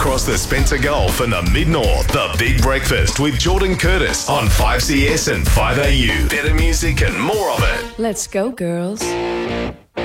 across the Spencer Gulf and the Mid-North. The Big Breakfast with Jordan Curtis on 5CS and 5AU. Better music and more of it. Let's go, girls.